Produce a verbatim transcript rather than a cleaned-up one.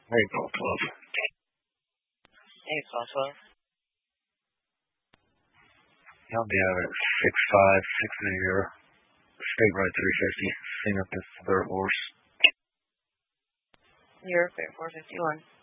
Hey, Golf Club. Hey, Golf Club. I'll be out at six five, six zero. State right three fifty. Sing up this third horse. You're four fifty-one.